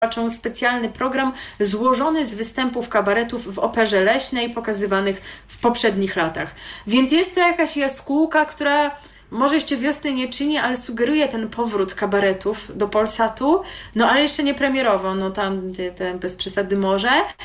zobaczą specjalny program złożony z występów kabaretów w Operze Leśnej pokazywanych w poprzednich latach. Więc jest to jakaś jaskółka, która może jeszcze wiosny nie czyni, ale sugeruje ten powrót kabaretów do Polsatu, no ale jeszcze nie premierowo, no tam bez przesady może.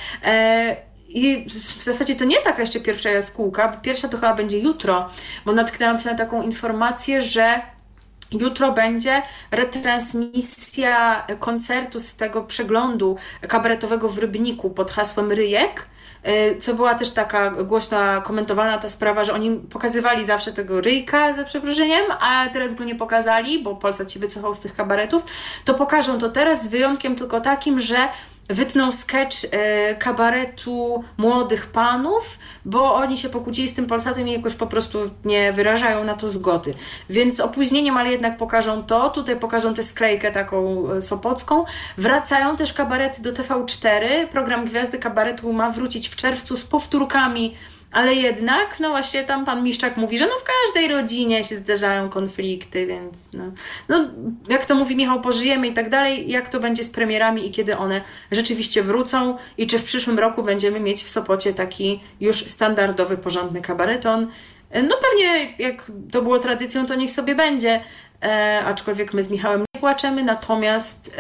I w zasadzie to nie taka jeszcze pierwsza jaskółka, bo pierwsza to chyba będzie jutro, bo natknęłam się na taką informację, że jutro będzie retransmisja koncertu z tego przeglądu kabaretowego w Rybniku pod hasłem Ryjek, co była też taka głośno komentowana ta sprawa, że oni pokazywali zawsze tego Ryjka, za przeproszeniem, a teraz go nie pokazali, bo Polsat się wycofał z tych kabaretów, to pokażą to teraz z wyjątkiem tylko takim, że wytną sketch kabaretu Młodych Panów, bo oni się pokłócili z tym Polsatem i jakoś po prostu nie wyrażają na to zgody. Więc opóźnieniem, ale jednak pokażą to. Tutaj pokażą tę sklejkę taką sopocką. Wracają też kabarety do TV4. Program Gwiazdy Kabaretu ma wrócić w czerwcu z powtórkami, ale jednak, no właśnie tam pan Miszczak mówi, że no w każdej rodzinie się zdarzają konflikty, więc no jak to mówi Michał, pożyjemy i tak dalej, jak to będzie z premierami i kiedy one rzeczywiście wrócą i czy w przyszłym roku będziemy mieć w Sopocie taki już standardowy, porządny kabareton. No pewnie jak to było tradycją, to niech sobie będzie, aczkolwiek my z Michałem nie płaczemy, natomiast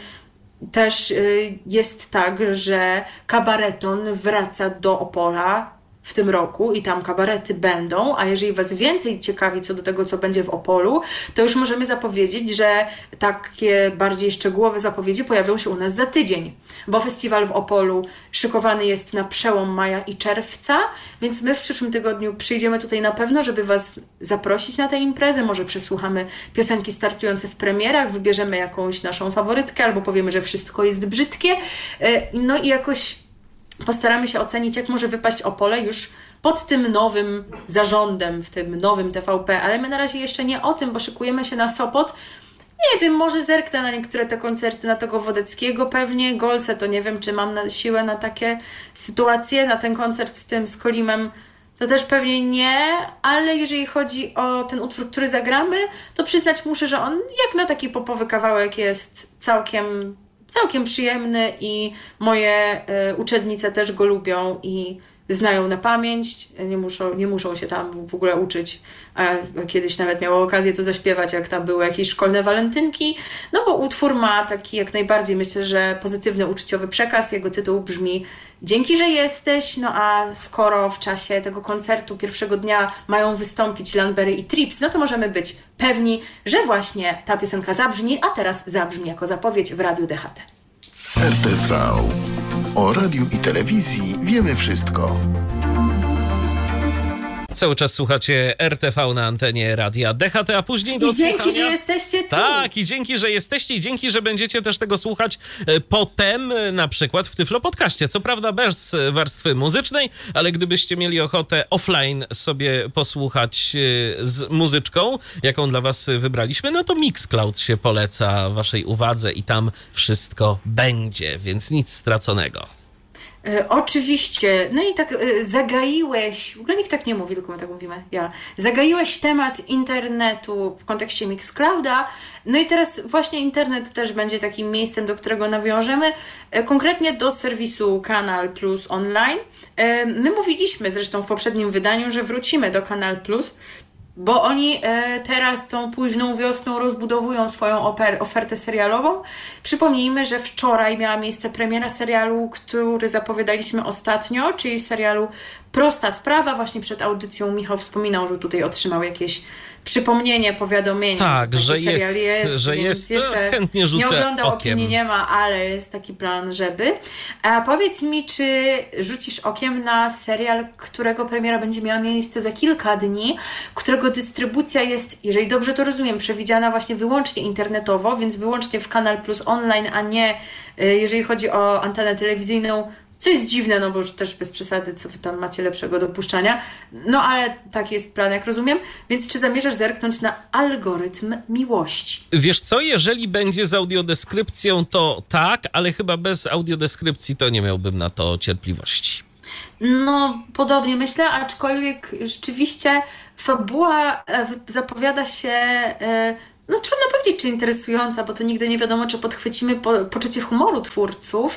też jest tak, że kabareton wraca do Opola w tym roku i tam kabarety będą, a jeżeli Was więcej ciekawi co do tego, co będzie w Opolu, to już możemy zapowiedzieć, że takie bardziej szczegółowe zapowiedzi pojawią się u nas za tydzień, bo festiwal w Opolu szykowany jest na przełom maja i czerwca, więc my w przyszłym tygodniu przyjdziemy tutaj na pewno, żeby Was zaprosić na tę imprezę, może przesłuchamy piosenki startujące w premierach, wybierzemy jakąś naszą faworytkę albo powiemy, że wszystko jest brzydkie, no i jakoś postaramy się ocenić, jak może wypaść Opole już pod tym nowym zarządem, w tym nowym TVP, ale my na razie jeszcze nie o tym, bo szykujemy się na Sopot. Nie wiem, może zerknę na niektóre te koncerty, na tego Wodeckiego pewnie, Golce to nie wiem, czy mam siłę na takie sytuacje, na ten koncert z Kolimem to też pewnie nie, ale jeżeli chodzi o ten utwór, który zagramy, to przyznać muszę, że on jak na taki popowy kawałek jest całkiem przyjemny i moje uczennice też go lubią i znają na pamięć, nie muszą się tam w ogóle uczyć, a kiedyś nawet miała okazję to zaśpiewać, jak tam były jakieś szkolne walentynki, no bo utwór ma taki jak najbardziej, myślę, że pozytywny, uczuciowy przekaz, jego tytuł brzmi Dzięki, że jesteś, no a skoro w czasie tego koncertu pierwszego dnia mają wystąpić Landberry i Trips, no to możemy być pewni, że właśnie ta piosenka zabrzmi, a teraz zabrzmi jako zapowiedź w Radiu DHT. RTV. O radiu i telewizji wiemy wszystko. Cały czas słuchacie RTV na antenie Radia DHT, a później do odsłuchania. Dzięki, że jesteście tu. Tak, i dzięki, że jesteście i dzięki, że będziecie też tego słuchać potem, na przykład w Tyflo Podcaście. Co prawda bez warstwy muzycznej, ale gdybyście mieli ochotę offline sobie posłuchać z muzyczką, jaką dla was wybraliśmy, no to Mixcloud się poleca waszej uwadze i tam wszystko będzie, więc nic straconego. Oczywiście. No i tak zagaiłeś, w ogóle nikt tak nie mówi, tylko my tak mówimy, zagaiłeś temat internetu w kontekście Mixclouda, no i teraz właśnie internet też będzie takim miejscem, do którego nawiążemy, konkretnie do serwisu Kanal Plus Online. My mówiliśmy zresztą w poprzednim wydaniu, że wrócimy do Kanal Plus, bo oni teraz tą późną wiosną rozbudowują swoją ofertę serialową. Przypomnijmy, że wczoraj miała miejsce premiera serialu, który zapowiadaliśmy ostatnio, czyli serialu Prosta Sprawa. Właśnie przed audycją Michał wspominał, że tutaj otrzymał jakieś przypomnienie, powiadomienie, tak, że taki serial jest, jeszcze chętnie rzucę nie oglądał, okiem. opinii nie ma, ale jest taki plan, żeby. A powiedz mi, czy rzucisz okiem na serial, którego premiera będzie miała miejsce za kilka dni, którego dystrybucja jest, jeżeli dobrze to rozumiem, przewidziana właśnie wyłącznie internetowo, więc wyłącznie w Kanal Plus Online, a nie jeżeli chodzi o antenę telewizyjną, co jest dziwne, no bo już też bez przesady, co wy tam macie lepszego do puszczania. No ale taki jest plan, jak rozumiem. Więc czy zamierzasz zerknąć na Algorytm Miłości? Wiesz co, jeżeli będzie z audiodeskrypcją, to tak, ale chyba bez audiodeskrypcji to nie miałbym na to cierpliwości. No, podobnie myślę, aczkolwiek rzeczywiście fabuła zapowiada się no trudno powiedzieć, czy interesująca, bo to nigdy nie wiadomo, czy podchwycimy poczucie humoru twórców.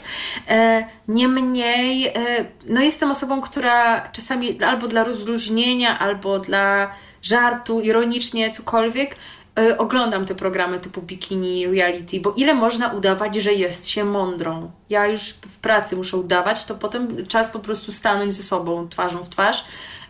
Niemniej, no jestem osobą, która czasami albo dla rozluźnienia, albo dla żartu, ironicznie, cokolwiek, oglądam te programy typu Bikini Reality, bo ile można udawać, że jest się mądrą. Ja już w pracy muszę udawać, to potem czas po prostu stanąć ze sobą, twarzą w twarz,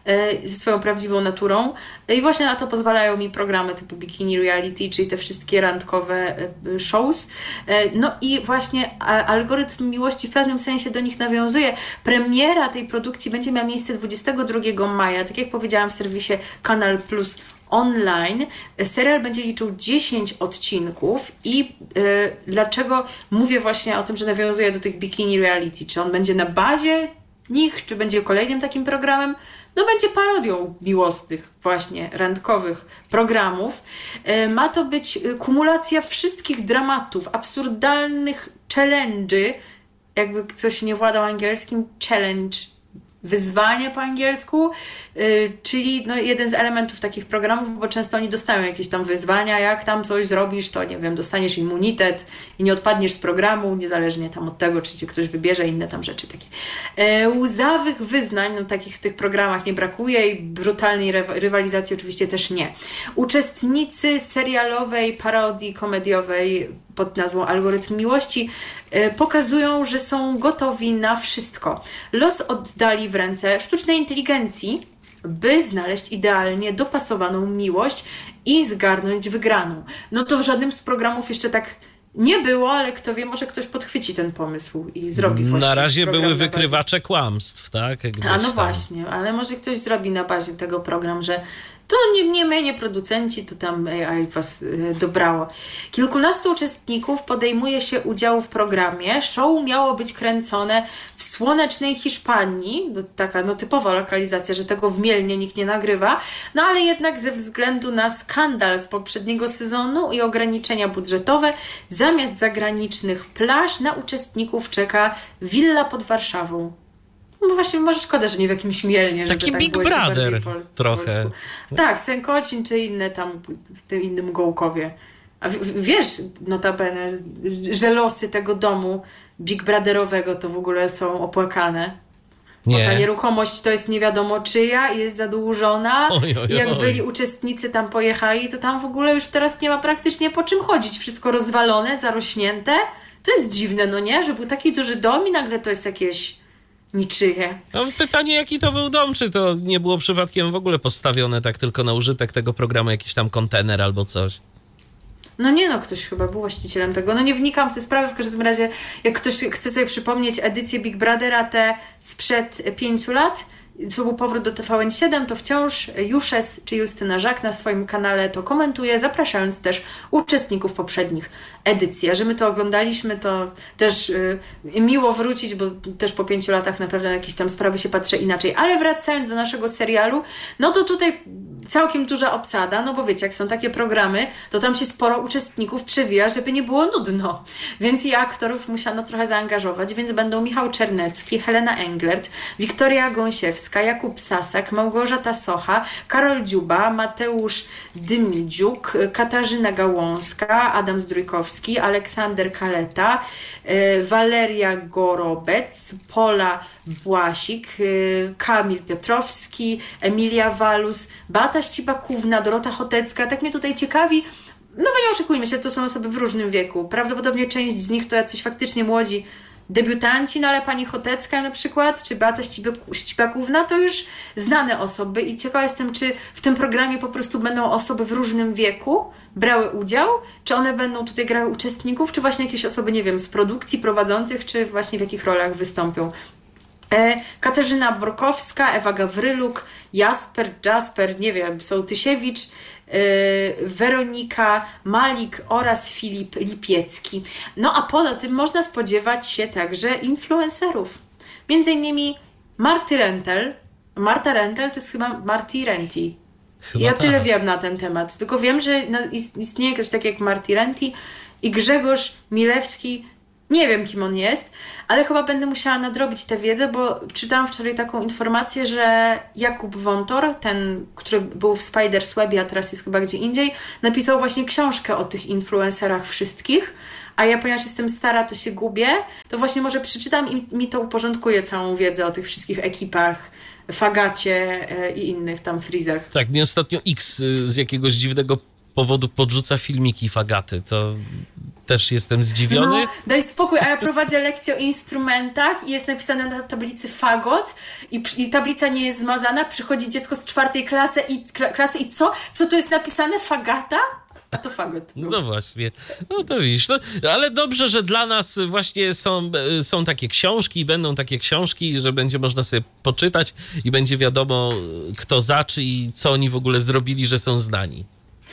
ze swoją prawdziwą naturą. I właśnie na to pozwalają mi programy typu Bikini Reality, czyli te wszystkie randkowe shows. No i właśnie Algorytm Miłości w pewnym sensie do nich nawiązuje. Premiera tej produkcji będzie miała miejsce 22 maja, tak jak powiedziałam w serwisie Kanal Plus online. Serial będzie liczył 10 odcinków i dlaczego mówię właśnie o tym, że nawiązuje do tych Bikini Reality? Czy on będzie na bazie nich, czy będzie kolejnym takim programem? No będzie parodią miłosnych właśnie randkowych programów. Ma to być kumulacja wszystkich dramatów, absurdalnych challenge'y, jakby ktoś nie władał angielskim, challenge, wyzwanie po angielsku, czyli no jeden z elementów takich programów, bo często oni dostają jakieś tam wyzwania, jak tam coś zrobisz, to nie wiem, dostaniesz immunitet i nie odpadniesz z programu, niezależnie tam od tego, czy cię ktoś wybierze, inne tam rzeczy takie. Łzawych wyznań, no takich w tych programach nie brakuje i brutalnej rywalizacji oczywiście też nie. Uczestnicy serialowej parodii komediowej pod nazwą Algorytm Miłości pokazują, że są gotowi na wszystko. Los oddali w ręce sztucznej inteligencji, by znaleźć idealnie dopasowaną miłość i zgarnąć wygraną. No to w żadnym z programów jeszcze tak nie było, ale kto wie, może ktoś podchwyci ten pomysł i zrobi właśnie. Na razie były wykrywacze kłamstw, tak? A no właśnie, ale może ktoś zrobi na bazie tego program, że to nie my, nie producenci, to tam AI was dobrało. Kilkunastu uczestników podejmuje się udziału w programie. Show miało być kręcone w słonecznej Hiszpanii. Taka no, typowa lokalizacja, że tego w Mielnie nikt nie nagrywa. No ale jednak ze względu na skandal z poprzedniego sezonu i ograniczenia budżetowe, zamiast zagranicznych plaż na uczestników czeka willa pod Warszawą. No właśnie, może szkoda, że nie w jakimś Mielnie. Taki tak Big Brother trochę. Tak, Sękocin czy inne tam w tym innym Gołkowie. A wiesz, notabene, że losy tego domu Big Brotherowego to w ogóle są opłakane. Nie. Bo ta nieruchomość to jest nie wiadomo czyja i jest zadłużona. I jak byli uczestnicy tam pojechali, to tam w ogóle już teraz nie ma praktycznie po czym chodzić. Wszystko rozwalone, zarośnięte. To jest dziwne, no nie? Że był taki duży dom i nagle to jest jakieś niczyje. No, pytanie, jaki to był dom? Czy to nie było przypadkiem w ogóle postawione tak tylko na użytek tego programu, jakiś tam kontener albo coś? No nie no, ktoś chyba był właścicielem tego. No nie wnikam w te sprawy, w każdym razie jak ktoś chce sobie przypomnieć edycję Big Brothera te sprzed 5 lat, co był powrót do TVN7, to wciąż Juszes czy Justyna Żak na swoim kanale to komentuje, zapraszając też uczestników poprzednich edycji. A że my to oglądaliśmy, to też miło wrócić, bo też po 5 latach naprawdę na jakieś tam sprawy się patrzę inaczej. Ale wracając do naszego serialu, no to tutaj całkiem duża obsada, no bo wiecie, jak są takie programy, to tam się sporo uczestników przewija, żeby nie było nudno. Więc i aktorów musiano trochę zaangażować, więc będą Michał Czernecki, Helena Englert, Wiktoria Gąsiewska, Jakub Sasak, Małgorzata Socha, Karol Dziuba, Mateusz Dymidziuk, Katarzyna Gałązka, Adam Zdrójkowski, Aleksander Kaleta, Waleria Gorobec, Pola Błasik, Kamil Piotrowski, Emilia Walus, Beata Ścibakówna, Dorota Chotecka. Tak mnie tutaj ciekawi, no bo nie oszukujmy się, to są osoby w różnym wieku. Prawdopodobnie część z nich to jacyś faktycznie młodzi debiutanci, no ale pani Chotecka na przykład, czy Beata Ścibakówna to już znane osoby i ciekawa jestem, czy w tym programie po prostu będą osoby w różnym wieku brały udział, czy one będą tutaj grały uczestników, czy właśnie jakieś osoby, nie wiem, z produkcji prowadzących, czy właśnie w jakich rolach wystąpią. Katarzyna Borkowska, Ewa Gawryluk, Jasper, nie wiem, Sołtysiewicz, Weronika Malik oraz Filip Lipiecki. No a poza tym można spodziewać się także influencerów. Między innymi Marty Rentel. Marta Rentel to jest chyba Marty Renty. Ja tyle wiem na ten temat. Tylko wiem, że istnieje ktoś taki jak Marty Renty i Grzegorz Milewski, Nie wiem, kim on jest, ale chyba będę musiała nadrobić tę wiedzę, bo czytałam wczoraj taką informację, że Jakub Wątor, ten, który był w Spiderswebie, a teraz jest chyba gdzie indziej, napisał właśnie książkę o tych influencerach wszystkich, a ja, ponieważ jestem stara, to się gubię, to właśnie może przeczytam i mi to uporządkuje całą wiedzę o tych wszystkich ekipach, Fagacie i innych tam frizach. Tak, mi ostatnio X z jakiegoś dziwnego powodu podrzuca filmiki Fagaty, to też jestem zdziwiony. No, daj spokój, a ja prowadzę lekcję o instrumentach i jest napisane na tablicy fagot i tablica nie jest zmazana, przychodzi dziecko z 4. klasy i co? Co tu jest napisane? Fagata? A to fagot. No właśnie, no to widzisz, no, ale dobrze, że dla nas właśnie są takie książki i będą takie książki, że będzie można sobie poczytać i będzie wiadomo kto zaczy i co oni w ogóle zrobili, że są znani.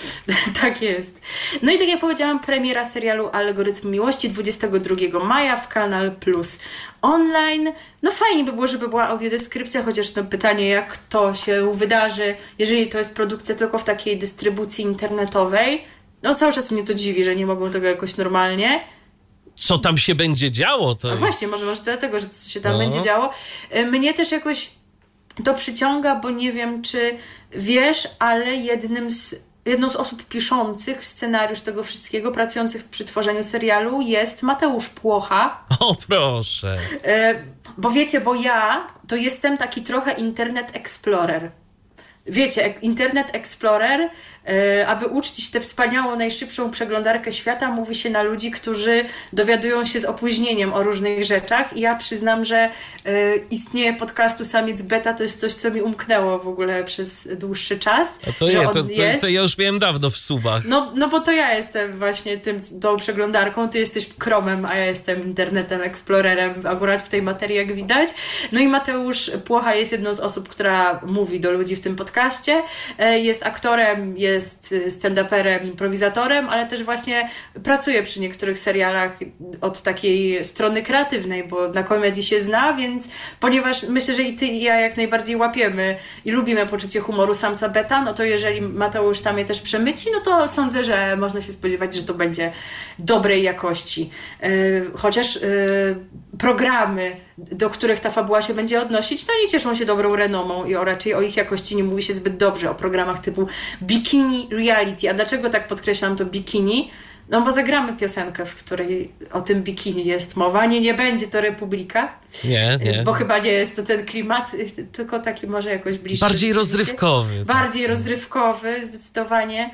Tak jest. No i tak jak powiedziałam, premiera serialu Algorytm Miłości 22 maja w Kanal Plus online. No fajnie by było, żeby była audiodeskrypcja, chociaż no pytanie, jak to się wydarzy, jeżeli to jest produkcja tylko w takiej dystrybucji internetowej. No cały czas mnie to dziwi, że nie mogą tego jakoś normalnie. Co tam się będzie działo? To A jest... właśnie, może dlatego, że coś się tam będzie działo. Mnie też jakoś to przyciąga, bo nie wiem, czy wiesz, ale jedną z osób piszących scenariusz tego wszystkiego, pracujących przy tworzeniu serialu jest Mateusz Płocha. O proszę. Bo wiecie, bo ja to jestem taki trochę Internet Explorer. Wiecie, Internet Explorer, aby uczcić tę wspaniałą, najszybszą przeglądarkę świata, mówi się na ludzi, którzy dowiadują się z opóźnieniem o różnych rzeczach i ja przyznam, że istnieje podcastu Samiec Beta, to jest coś, co mi umknęło w ogóle przez dłuższy czas. A to to ja już miałem dawno w subach. No bo to ja jestem właśnie tą przeglądarką, ty jesteś Chromem, a ja jestem Internetem Explorerem, akurat w tej materii, jak widać. No i Mateusz Płocha jest jedną z osób, która mówi do ludzi w tym podcaście. Jest aktorem, jest stand-uperem, improwizatorem, ale też właśnie pracuje przy niektórych serialach od takiej strony kreatywnej, bo na komedii się zna, więc ponieważ myślę, że i ty i ja jak najbardziej łapiemy i lubimy poczucie humoru Samca Beta, no to jeżeli Mateusz tam je też przemyci, no to sądzę, że można się spodziewać, że to będzie dobrej jakości. Chociaż programy, do których ta fabuła się będzie odnosić, no nie cieszą się dobrą renomą i raczej o ich jakości nie mówi się zbyt dobrze, o programach typu Bikini Reality. A dlaczego tak podkreślam to bikini? No bo zagramy piosenkę, w której o tym bikini jest mowa. Nie będzie to Republika. Nie. Bo chyba nie jest to ten klimat, tylko taki może jakoś bliższy. Bardziej rozrywkowy. Bardziej rozrywkowy, zdecydowanie.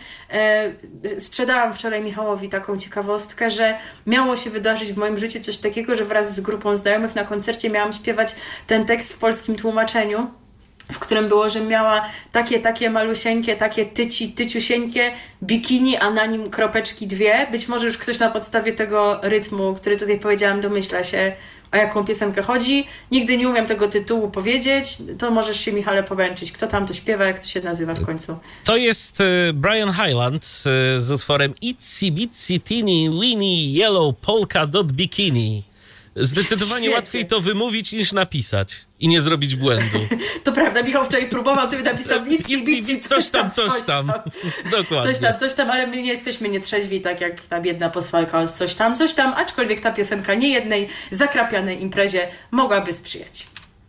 Sprzedałam wczoraj Michałowi taką ciekawostkę, że miało się wydarzyć w moim życiu coś takiego, że wraz z grupą znajomych na koncercie miałam śpiewać ten tekst w polskim tłumaczeniu, w którym było, że miała takie malusieńkie, takie tyciusieńkie bikini, a na nim kropeczki 2. Być może już ktoś na podstawie tego rytmu, który tutaj powiedziałam, domyśla się, o jaką piosenkę chodzi. Nigdy nie umiem tego tytułu powiedzieć, to możesz się, Michale, pomęczyć. Kto tam to śpiewa, jak to się nazywa w końcu? To jest Brian Hyland z utworem Itsy Bitsy Teeny Weeny Yellow Polka Dot Bikini. Zdecydowanie Świetnie. łatwiej to wymówić niż napisać i nie zrobić błędu. To prawda, Michał wczoraj próbował, ty napisał coś tam. Dokładnie. Coś tam, ale my nie jesteśmy nietrzeźwi, tak jak ta biedna posłanka z coś tam, aczkolwiek ta piosenka niejednej zakrapianej imprezie mogłaby sprzyjać.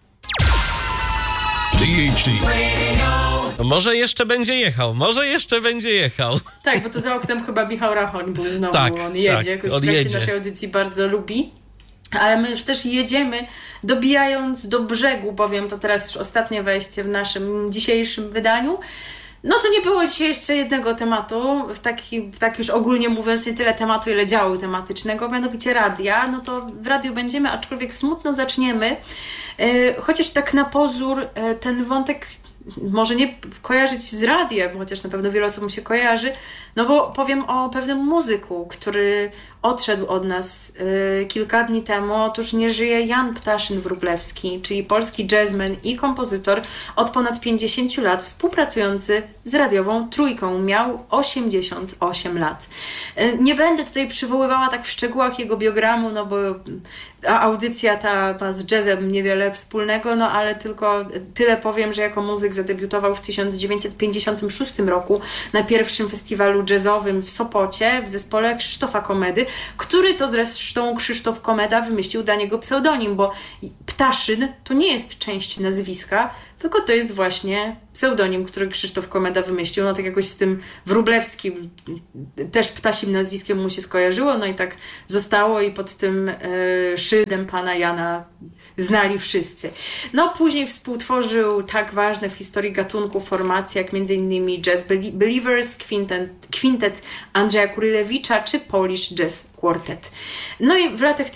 DHT. No może jeszcze będzie jechał. Tak, bo to za oknem chyba Michał Rachoń był znowu, Tak, on jedzie, tak, w trakcie naszej audycji bardzo lubi. Ale my już też jedziemy, dobijając do brzegu, powiem to teraz już ostatnie wejście w naszym dzisiejszym wydaniu. No to nie było dzisiaj jeszcze jednego tematu, tak już ogólnie mówiąc, nie tyle tematu, ile działu tematycznego, mianowicie radia. No to w radiu będziemy, aczkolwiek smutno zaczniemy, chociaż tak na pozór ten wątek może nie kojarzyć z radiem, chociaż na pewno wielu osobom się kojarzy, no bo powiem o pewnym muzyku, który odszedł od nas kilka dni temu. Otóż nie żyje Jan Ptaszyn-Wróblewski, czyli polski jazzman i kompozytor od ponad 50 lat, współpracujący z radiową Trójką. Miał 88 lat. Nie będę tutaj przywoływała tak w szczegółach jego biogramu, no bo audycja ta ma z jazzem niewiele wspólnego, no ale tylko tyle powiem, że jako muzyk zadebiutował w 1956 roku na pierwszym festiwalu jazzowym w Sopocie w zespole Krzysztofa Komedy. który to zresztą Krzysztof Komeda wymyślił dla niego pseudonim, bo Ptaszyn to nie jest część nazwiska, tylko to jest właśnie pseudonim, który Krzysztof Komeda wymyślił. No tak jakoś z tym Wróblewskim, też ptasim nazwiskiem mu się skojarzyło, no i tak zostało i pod tym szyldem pana Jana znali wszyscy. No później współtworzył tak ważne w historii gatunku formacje jak m.in. Jazz Believers, kwintet Andrzeja Kurylewicza czy Polish Jazz Quartet. No i w latach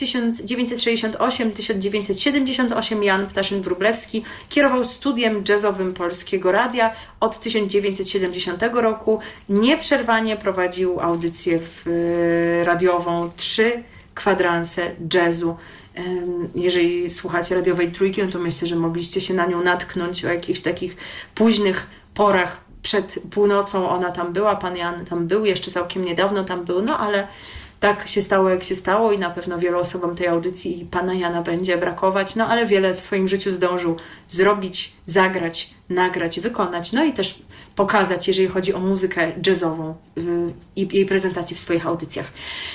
1968-1978 Jan Ptaszyn-Wróblewski kierował studiem jazzowym Polskiego Radia. Od 1970 roku nieprzerwanie prowadził audycję radiową 3 kwadranse jazzu. Jeżeli słuchacie radiowej trójki, no to myślę, że mogliście się na nią natknąć o jakichś takich późnych porach przed północą. Ona tam była, pan Jan tam był, jeszcze całkiem niedawno tam był, no ale tak się stało, jak się stało i na pewno wielu osobom tej audycji i pana Jana będzie brakować, no ale wiele w swoim życiu zdążył zrobić, zagrać, nagrać, wykonać, no i też pokazać, jeżeli chodzi o muzykę jazzową i jej prezentację w swoich audycjach.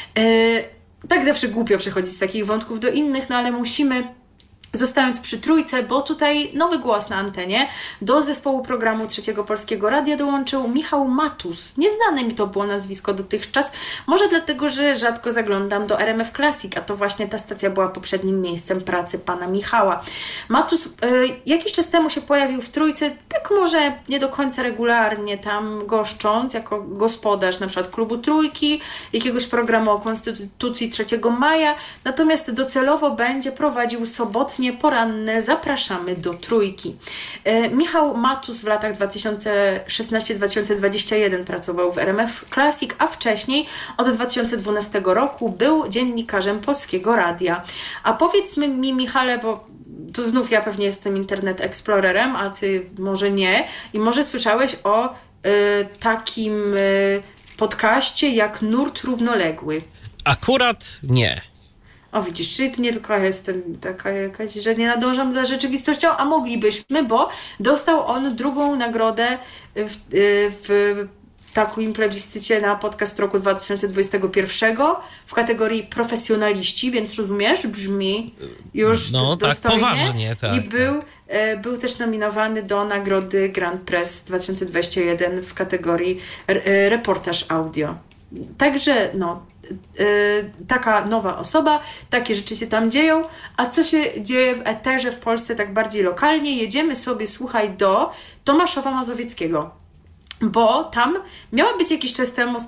Tak zawsze głupio przechodzić z takich wątków do innych, no ale musimy, zostając przy trójce, bo tutaj nowy głos na antenie, do zespołu programu Trzeciego Polskiego Radia dołączył Michał Matus. Nieznane mi to było nazwisko dotychczas, może dlatego, że rzadko zaglądam do RMF Classic, a to właśnie ta stacja była poprzednim miejscem pracy pana Michała. Matus jakiś czas temu się pojawił w trójce, tak może nie do końca regularnie tam goszcząc, jako gospodarz na przykład Klubu Trójki, jakiegoś programu o Konstytucji 3 maja, natomiast docelowo będzie prowadził sobotnie poranne Zapraszamy do Trójki. Michał Matus w latach 2016-2021 pracował w RMF Classic, a wcześniej od 2012 roku był dziennikarzem Polskiego Radia. A powiedz mi, Michale, bo to znów ja pewnie jestem Internet Explorerem, a ty może nie, i może słyszałeś o takim podcaście jak Nurt Równoległy. Akurat nie. O widzisz, czyli to nie tylko jestem taka jakaś, że nie nadążam za rzeczywistością, a moglibyśmy, bo dostał on drugą nagrodę w takim plebiscycie na podcast roku 2021 w kategorii profesjonaliści, więc rozumiesz, brzmi już dostojnie. Tak, poważnie, tak. I był też nominowany do nagrody Grand Press 2021 w kategorii reportaż audio. Także taka nowa osoba, takie rzeczy się tam dzieją, a co się dzieje w eterze w Polsce tak bardziej lokalnie? Jedziemy sobie, słuchaj, do Tomaszowa Mazowieckiego, bo tam miała być jakiś czas temu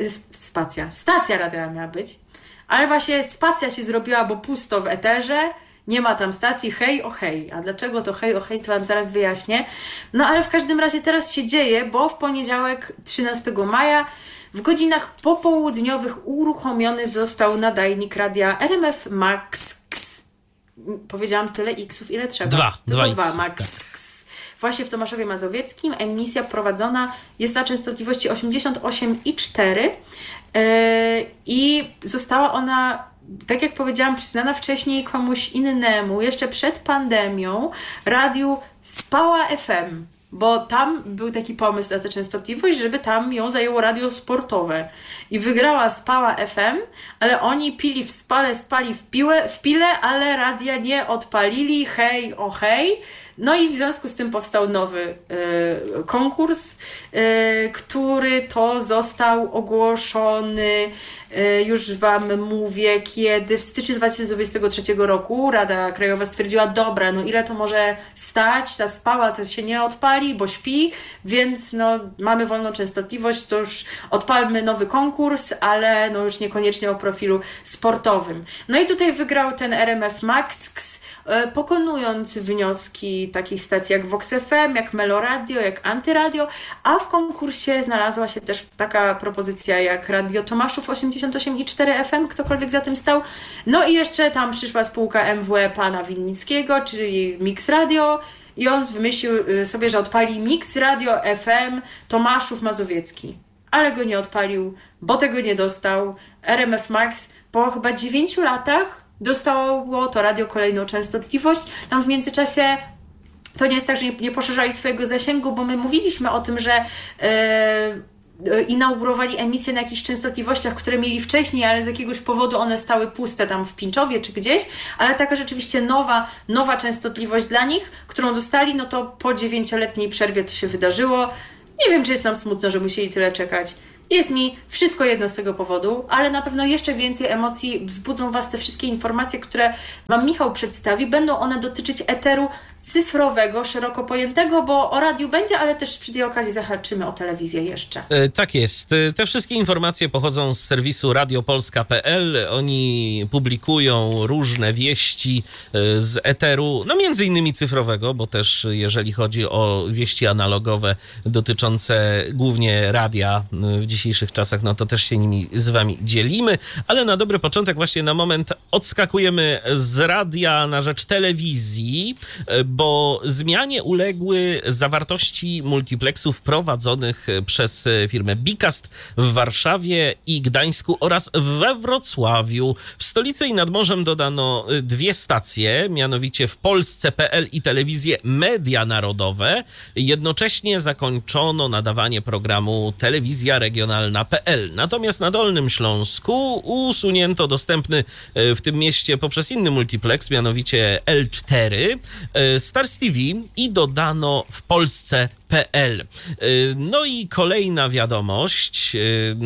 stacja radiowa miała być, ale właśnie spacja się zrobiła, bo pusto w eterze, nie ma tam stacji, hej o hej. A dlaczego to hej o hej, to wam zaraz wyjaśnię. No ale w każdym razie teraz się dzieje, bo w poniedziałek 13 maja w godzinach popołudniowych uruchomiony został nadajnik radia RMF Max. Powiedziałam tyle X-ów, ile trzeba. Dwa Max. Tak. Właśnie w Tomaszowie Mazowieckim emisja prowadzona jest na częstotliwości 88,4 i została ona, tak jak powiedziałam, przyznana wcześniej komuś innemu, jeszcze przed pandemią, radiu Spała FM. Bo tam był taki pomysł na tę częstotliwość, żeby tam ją zajęło radio sportowe. I wygrała Spała FM, ale oni pili w spale, spali w pile, ale radia nie odpalili, hej o hej. No i w związku z tym powstał nowy konkurs, który to został ogłoszony, już wam mówię, kiedy w styczniu 2023 roku Rada Krajowa stwierdziła, dobra, no ile to może stać, ta Spała to się nie odpali, bo śpi, więc no mamy wolną częstotliwość, to już odpalmy nowy konkurs, ale no już niekoniecznie o profilu sportowym. No i tutaj wygrał ten RMF Max, pokonując wnioski takich stacji jak Vox FM, jak Meloradio, jak Antyradio, a w konkursie znalazła się też taka propozycja jak Radio Tomaszów 88,4 FM, ktokolwiek za tym stał. No i jeszcze tam przyszła spółka MWE pana Winnickiego, czyli Mix Radio, i on wymyślił sobie, że odpali Mix Radio FM Tomaszów Mazowiecki. Ale go nie odpalił, bo tego nie dostał. RMF Max po chyba 9 latach dostało to radio kolejną częstotliwość. Tam w międzyczasie to nie jest tak, że nie poszerzali swojego zasięgu, bo my mówiliśmy o tym, że inaugurowali emisję na jakichś częstotliwościach, które mieli wcześniej, ale z jakiegoś powodu one stały puste tam w Pińczowie czy gdzieś, ale taka rzeczywiście nowa częstotliwość dla nich, którą dostali, no to po 9-letniej przerwie to się wydarzyło. Nie wiem, czy jest nam smutno, że musieli tyle czekać. Jest mi wszystko jedno z tego powodu, ale na pewno jeszcze więcej emocji wzbudzą Was te wszystkie informacje, które Wam Michał przedstawi. Będą one dotyczyć eteru cyfrowego, szeroko pojętego, bo o radiu będzie, ale też przy tej okazji zahaczymy o telewizję jeszcze. Tak jest. Te wszystkie informacje pochodzą z serwisu radiopolska.pl. Oni publikują różne wieści z eteru, no między innymi cyfrowego, bo też jeżeli chodzi o wieści analogowe dotyczące głównie radia w dzisiejszych czasach, no to też się nimi z Wami dzielimy, ale na dobry początek właśnie na moment odskakujemy z radia na rzecz telewizji, bo zmianie uległy zawartości multiplexów prowadzonych przez firmę Bicast w Warszawie i Gdańsku oraz we Wrocławiu. W stolicy i nad morzem dodano 2 stacje, mianowicie w Polsce.pl i telewizję Media Narodowe. Jednocześnie zakończono nadawanie programu Telewizja Regionalna.pl. Natomiast na Dolnym Śląsku usunięto dostępny w tym mieście poprzez inny multiplex, mianowicie L4, Stars TV i dodano w Polsce.pl. No i kolejna wiadomość.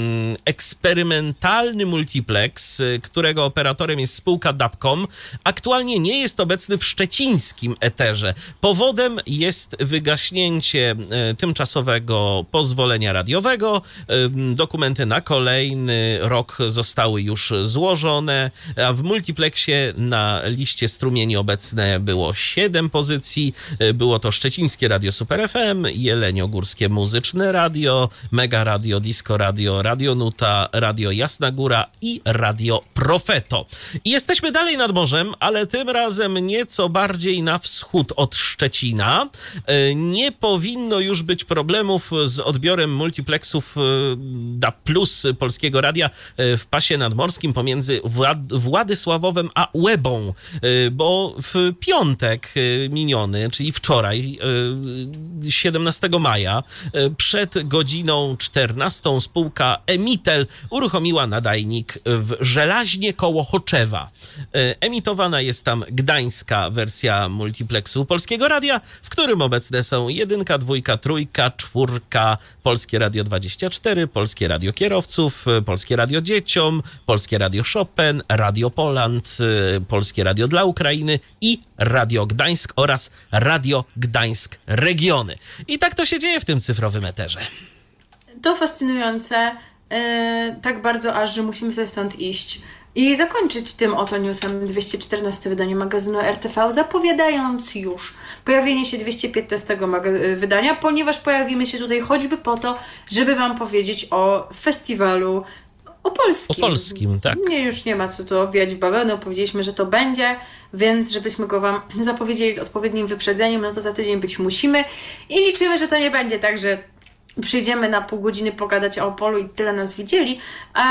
Eksperymentalny multiplex, którego operatorem jest spółka Dapcom, aktualnie nie jest obecny w szczecińskim eterze. Powodem jest wygaśnięcie tymczasowego pozwolenia radiowego. Dokumenty na kolejny rok zostały już złożone, a w multiplexie na liście strumieni obecne było 7 pozycji. Było to Szczecińskie Radio Super FM, Jeleniogórskie Muzyczne Radio, Mega Radio, Disco Radio, Radio Nuta, Radio Jasna Góra i Radio Profeto. I jesteśmy dalej nad morzem, ale tym razem nieco bardziej na wschód od Szczecina. Nie powinno już być problemów z odbiorem multiplexów DAB+ Polskiego Radia w pasie nadmorskim pomiędzy Władysławowem a Łebą, bo w piątek miniony, czyli wczoraj, 17 maja, przed godziną 14 spółka Emitel uruchomiła nadajnik w Żelaźnie koło Choczewa. Emitowana jest tam gdańska wersja multiplexu Polskiego Radia, w którym obecne są 1, 2, 3, 4, Polskie Radio 24, Polskie Radio Kierowców, Polskie Radio Dzieciom, Polskie Radio Chopin, Radio Poland, Polskie Radio dla Ukrainy i Radio Gdańsk oraz Radio Gdańsk Regiony. I tak to się dzieje w tym cyfrowym eterze. To fascynujące, tak bardzo aż, że musimy sobie stąd iść i zakończyć tym oto newsem 214 wydanie magazynu RTV, zapowiadając już pojawienie się 215 wydania, ponieważ pojawimy się tutaj choćby po to, żeby Wam powiedzieć o festiwalu opolskim. Tak. Już nie ma co tu obwijać w bawełnę, powiedzieliśmy, że to będzie, więc żebyśmy go Wam zapowiedzieli z odpowiednim wyprzedzeniem, no to za tydzień być musimy i liczymy, że to nie będzie tak, że przyjdziemy na pół godziny pogadać o Opolu i tyle nas widzieli,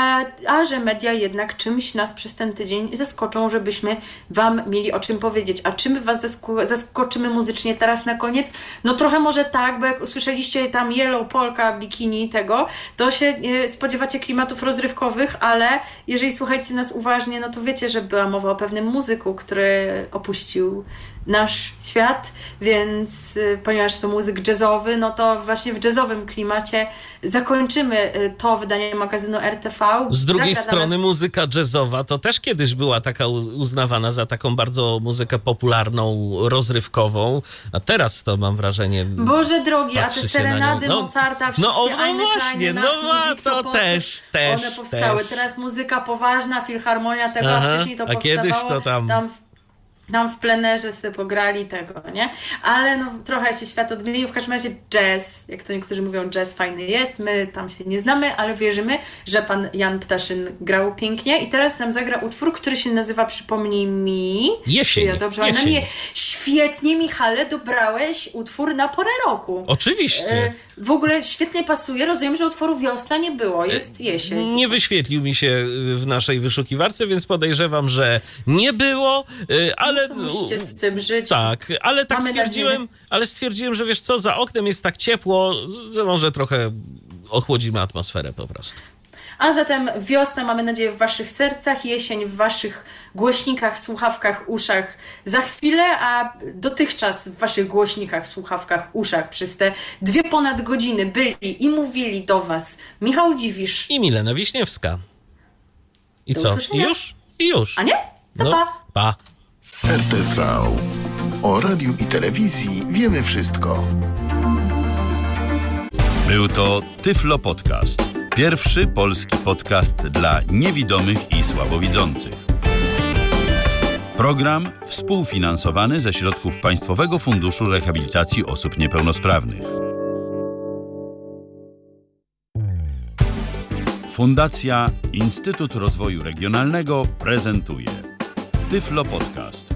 a że media jednak czymś nas przez ten tydzień zaskoczą, żebyśmy Wam mieli o czym powiedzieć. A czym Was zaskoczymy muzycznie teraz na koniec? No trochę może tak, bo jak usłyszeliście tam Yellow, Polka, Bikini tego, to się spodziewacie klimatów rozrywkowych, ale jeżeli słuchacie nas uważnie, no to wiecie, że była mowa o pewnym muzyku, który opuścił nasz świat, więc ponieważ to muzyk jazzowy, no to właśnie w jazzowym klimacie zakończymy to wydanie magazynu RTV. Z drugiej strony muzyka jazzowa to też kiedyś była taka uznawana za taką bardzo muzykę popularną, rozrywkową, a teraz to mam wrażenie... Boże drogi, a te serenady Mozarta, wszystkie właśnie, to też one powstały. Też. Teraz muzyka poważna, filharmonia tego, a wcześniej to powstawało. Kiedyś to tam w plenerze sobie pograli tego, nie? Ale no trochę się świat odmienił. W każdym razie jazz, jak to niektórzy mówią, jazz fajny jest. My tam się nie znamy, ale wierzymy, że pan Jan Ptaszyn grał pięknie. I teraz nam zagra utwór, który się nazywa, przypomnij mi... Jesień. Ja dobrze pamiętam? Świetnie, Michale, dobrałeś utwór na porę roku. Oczywiście. W ogóle świetnie pasuje. Rozumiem, że utworu wiosna nie było. Jest jesień. Nie wyświetlił mi się w naszej wyszukiwarce, więc podejrzewam, że nie było, ale... No musicie z tym żyć. Tak, ale tak stwierdziłem, że wiesz co, za oknem jest tak ciepło, że może trochę ochłodzimy atmosferę po prostu. A zatem wiosnę mamy nadzieję w waszych sercach, jesień w waszych głośnikach, słuchawkach, uszach za chwilę, a dotychczas w waszych głośnikach, słuchawkach, uszach przez te ponad 2 godziny byli i mówili do was Michał Dziwisz I Milena Wiśniewska. I Do co? usłyszenia. I już. A nie? To No, pa! pa. RTV. O radiu i telewizji wiemy wszystko. Był to Tyflo Podcast. Pierwszy polski podcast dla niewidomych i słabowidzących. Program współfinansowany ze środków Państwowego Funduszu Rehabilitacji Osób Niepełnosprawnych. Fundacja Instytut Rozwoju Regionalnego prezentuje Tyflo Podcast.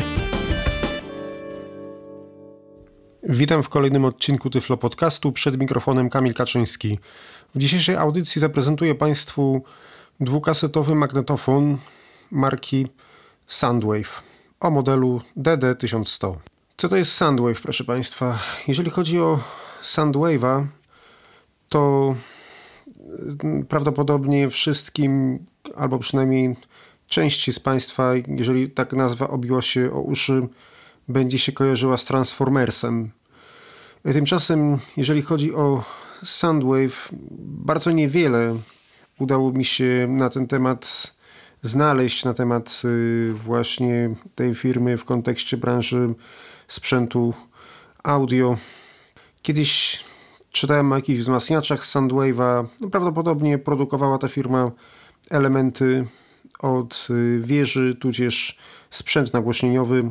Witam w kolejnym odcinku Tyflo Podcastu. Przed mikrofonem Kamil Kaczyński. W dzisiejszej audycji zaprezentuję Państwu 2-kasetowy magnetofon marki Soundwave o modelu DD1100. Co to jest Soundwave, proszę Państwa? Jeżeli chodzi o Soundwave'a, to prawdopodobnie wszystkim, albo przynajmniej części z Państwa, jeżeli tak nazwa obiła się o uszy, będzie się kojarzyła z Transformersem. Tymczasem, jeżeli chodzi o Soundwave, bardzo niewiele udało mi się na ten temat znaleźć, na temat właśnie tej firmy w kontekście branży sprzętu audio. Kiedyś czytałem o jakichś wzmacniaczach Soundwave'a. Prawdopodobnie produkowała ta firma elementy od wieży, tudzież sprzęt nagłośnieniowy,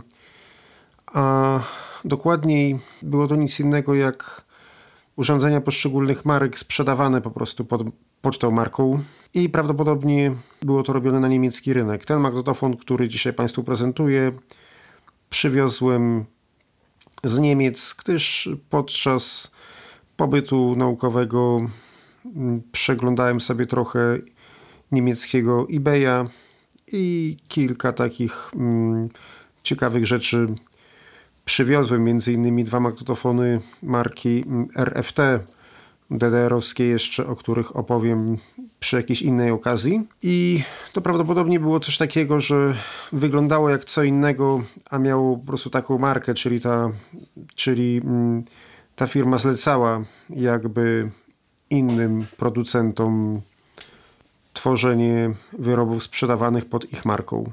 a dokładniej było to nic innego jak urządzenia poszczególnych marek sprzedawane po prostu pod tą marką i prawdopodobnie było to robione na niemiecki rynek. Ten magnetofon, który dzisiaj Państwu prezentuję, przywiozłem z Niemiec, gdyż podczas pobytu naukowego przeglądałem sobie trochę niemieckiego eBaya i kilka takich ciekawych rzeczy przywiozłem, m.in. 2 magnetofony marki RFT, DDR-owskie jeszcze, o których opowiem przy jakiejś innej okazji. I to prawdopodobnie było coś takiego, że wyglądało jak co innego, a miało po prostu taką markę, czyli ta firma zlecała jakby innym producentom tworzenie wyrobów sprzedawanych pod ich marką.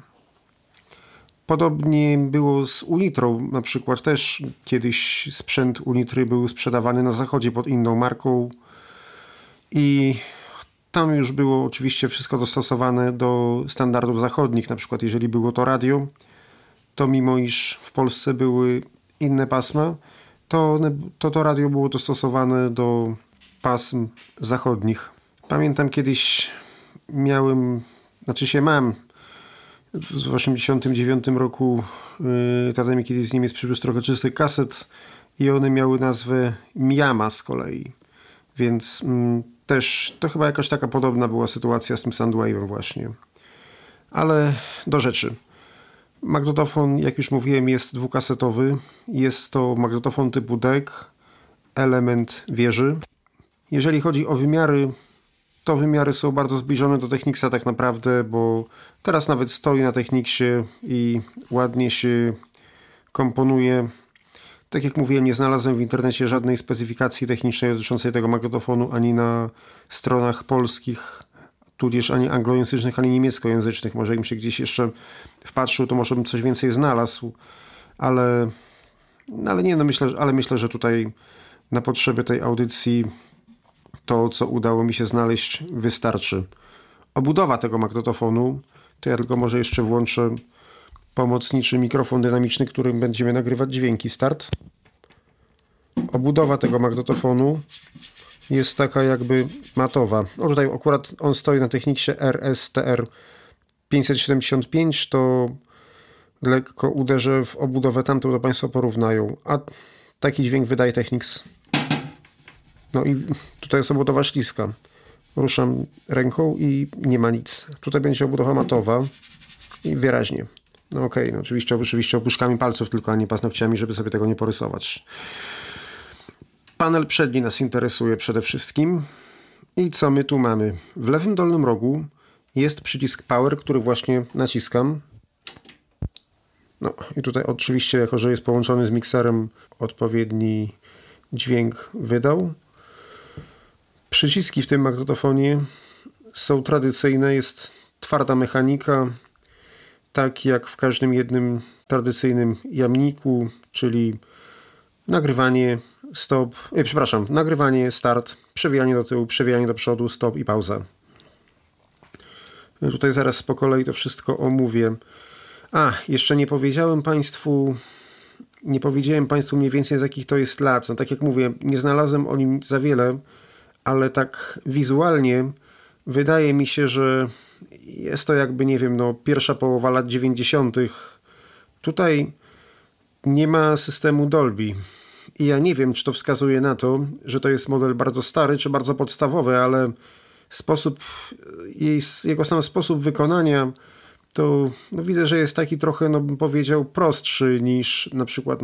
Podobnie było z Unitrą, na przykład też kiedyś sprzęt Unitry był sprzedawany na zachodzie pod inną marką i tam już było oczywiście wszystko dostosowane do standardów zachodnich, na przykład jeżeli było to radio, to mimo iż w Polsce były inne pasma, to radio było dostosowane do pasm zachodnich. Pamiętam kiedyś mam w 1989 roku tata mi kiedyś z Niemiec przywiózł trochę czystych kaset i one miały nazwę Miama z kolei. Więc też to chyba jakaś taka podobna była sytuacja z tym Soundwave'em właśnie. Ale do rzeczy. Magnetofon, jak już mówiłem, jest 2-kasetowy. Jest to magnetofon typu DEC, element wieży. Jeżeli chodzi o wymiary, to wymiary są bardzo zbliżone do Technicsa tak naprawdę, bo teraz nawet stoi na Technicsie i ładnie się komponuje. Tak jak mówiłem, nie znalazłem w internecie żadnej specyfikacji technicznej dotyczącej tego magnetofonu, ani na stronach polskich, tudzież ani anglojęzycznych, ani niemieckojęzycznych. Może bym się gdzieś jeszcze wpatrzył, to może bym coś więcej znalazł, ale myślę, że tutaj na potrzeby tej audycji to, co udało mi się znaleźć, wystarczy. Obudowa tego magnetofonu, to ja tylko może jeszcze włączę pomocniczy mikrofon dynamiczny, którym będziemy nagrywać dźwięki. Start. Obudowa tego magnetofonu jest taka jakby matowa. Tutaj akurat on stoi na Technicsie RSTR 575, to lekko uderzę w obudowę tamtą, to Państwo porównają. A taki dźwięk wydaje Technics. No i tutaj jest obudowa śliska. Ruszam ręką i nie ma nic. Tutaj będzie obudowa matowa i wyraźnie. No okej, no oczywiście opuszkami palców tylko, a nie paznokciami, żeby sobie tego nie porysować. Panel przedni nas interesuje przede wszystkim. I co my tu mamy? W lewym dolnym rogu jest przycisk Power, który właśnie naciskam. No i tutaj oczywiście, jako że jest połączony z mikserem, odpowiedni dźwięk wydał. Przyciski w tym magnetofonie są tradycyjne, jest twarda mechanika, tak jak w każdym jednym tradycyjnym jamniku, czyli nagrywanie, stop, nagrywanie, start, przewijanie do tyłu, przewijanie do przodu, stop i pauza. Tutaj zaraz po kolei to wszystko omówię. Jeszcze nie powiedziałem Państwu mniej więcej z jakich to jest lat. No, tak jak mówię, nie znalazłem o nim za wiele, ale tak wizualnie wydaje mi się, że jest to jakby, nie wiem, pierwsza połowa lat 90. Tutaj nie ma systemu Dolby. I ja nie wiem, czy to wskazuje na to, że to jest model bardzo stary, czy bardzo podstawowy, ale jego sam sposób wykonania to widzę, że jest taki trochę, bym powiedział, prostszy niż na przykład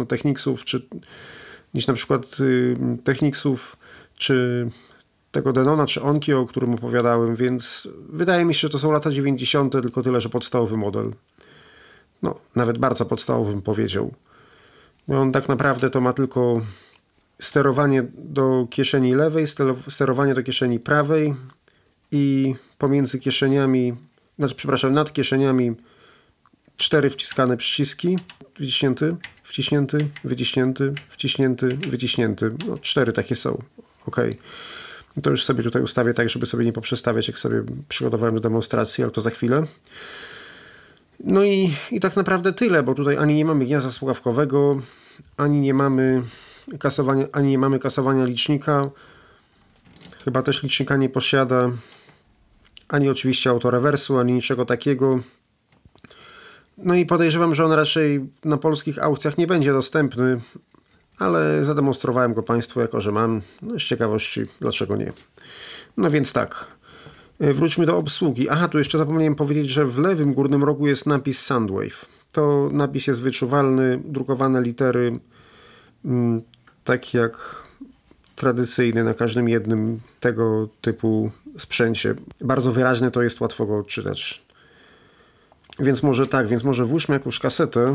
Technicsów, czy tego Denona, czy Onkyo, o którym opowiadałem, więc wydaje mi się, że to są lata 90., tylko tyle, że podstawowy model. Nawet bardzo podstawowy bym powiedział. On tak naprawdę to ma tylko sterowanie do kieszeni lewej, sterowanie do kieszeni prawej i pomiędzy kieszeniami, nad kieszeniami 4 wciskane przyciski. Wciśnięty, wyciśnięty, wciśnięty, wyciśnięty. 4 takie są. OK. To już sobie tutaj ustawię tak, żeby sobie nie poprzestawiać, jak sobie przygotowałem do demonstracji, ale to za chwilę. No i tak naprawdę tyle, bo tutaj ani nie mamy gniazda słuchawkowego, ani nie mamy kasowania licznika. Chyba też licznika nie posiada. Ani oczywiście autorewersu, ani niczego takiego. No i podejrzewam, że on raczej na polskich aukcjach nie będzie dostępny, ale zademonstrowałem go Państwu, jako że mam. Z ciekawości, dlaczego nie. No więc tak. Wróćmy do obsługi. Tu jeszcze zapomniałem powiedzieć, że w lewym górnym rogu jest napis Soundwave. To napis jest wyczuwalny, drukowane litery, tak jak tradycyjny na każdym jednym tego typu sprzęcie. Bardzo wyraźny to jest, łatwo go odczytać. Więc może włóżmy jakąś kasetę.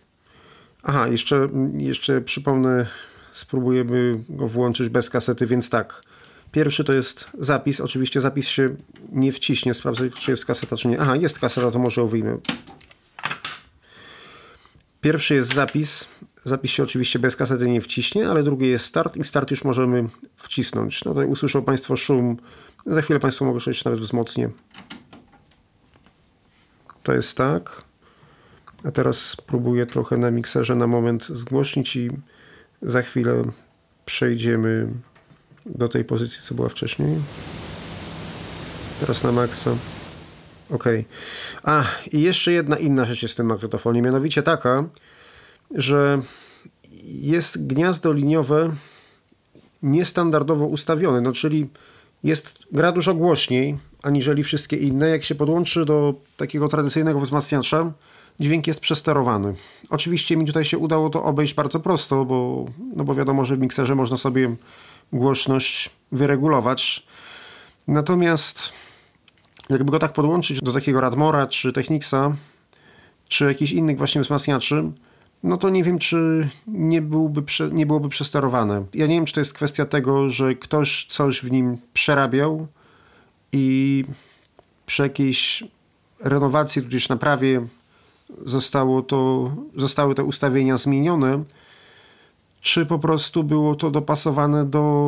Jeszcze przypomnę, spróbujemy go włączyć bez kasety, więc tak. Pierwszy to jest zapis. Oczywiście zapis się nie wciśnie. Sprawdzę, czy jest kaseta, czy nie. Jest kaseta, to może ją wyjmę. Pierwszy jest zapis. Zapis się oczywiście bez kasety nie wciśnie, ale drugi jest start i start już możemy wcisnąć. Tutaj usłyszą Państwo szum. Za chwilę Państwo mogą słyszeć, nawet wzmocnię. To jest tak. A teraz spróbuję trochę na mikserze na moment zgłośnić i za chwilę przejdziemy do tej pozycji, co była wcześniej. Teraz na maksa. OK. I jeszcze jedna inna rzecz jest w tym magnetofonie, mianowicie taka, że jest gniazdo liniowe niestandardowo ustawione, czyli gra dużo głośniej aniżeli wszystkie inne. Jak się podłączy do takiego tradycyjnego wzmacniacza, dźwięk jest przesterowany. Oczywiście mi tutaj się udało to obejść bardzo prosto, bo wiadomo, że w mikserze można sobie głośność wyregulować. Natomiast jakby go tak podłączyć do takiego Radmora, czy Technicsa, czy jakichś innych właśnie wzmacniaczy, to nie wiem, czy nie byłoby przesterowane. Ja nie wiem, czy to jest kwestia tego, że ktoś coś w nim przerabiał i przy jakiejś renowacji, tudzież naprawie zostały te ustawienia zmienione, czy po prostu było to dopasowane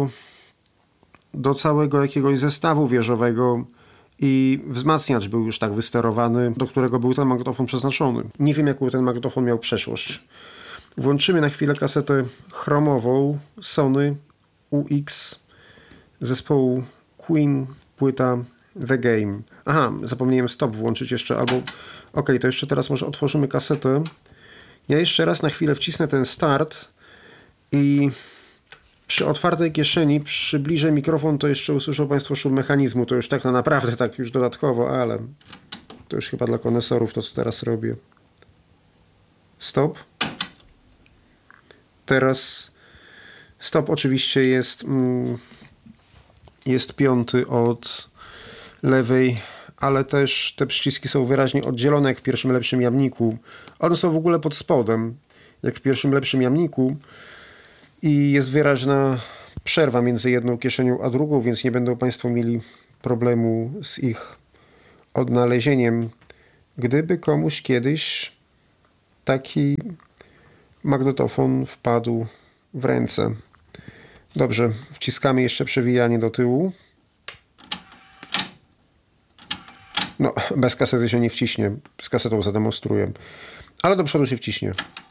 do całego jakiegoś zestawu wieżowego i wzmacniacz był już tak wysterowany, do którego był ten magnetofon przeznaczony. Nie wiem, jaką ten magnetofon miał przeszłość. Włączymy na chwilę kasetę chromową Sony UX zespołu Queen, płyta The Game. Zapomniałem stop włączyć jeszcze, OK, to jeszcze teraz może otworzymy kasetę. Ja jeszcze raz na chwilę wcisnę ten start i przy otwartej kieszeni przybliżę mikrofon, to jeszcze usłyszą Państwo szum mechanizmu. To już tak naprawdę, tak już dodatkowo, ale to już chyba dla konesorów to, co teraz robię. Stop. Teraz stop oczywiście jest jest piąty od lewej, ale też te przyciski są wyraźnie oddzielone jak w pierwszym lepszym jamniku. One są w ogóle pod spodem, jak w pierwszym lepszym jamniku i jest wyraźna przerwa między jedną kieszenią a drugą, więc nie będą Państwo mieli problemu z ich odnalezieniem. Gdyby komuś kiedyś taki magnetofon wpadł w ręce. Dobrze, wciskamy jeszcze przewijanie do tyłu. No, bez kasety się nie wciśnie. Z kasetą zademonstruję. Ale do przodu się wciśnie.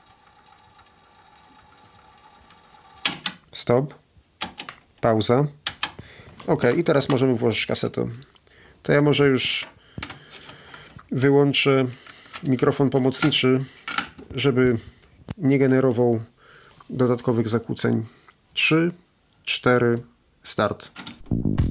Stop. Pauza. Ok, i teraz możemy włożyć kasetę. To ja może już wyłączę mikrofon pomocniczy, żeby nie generował dodatkowych zakłóceń. 3, 4, start.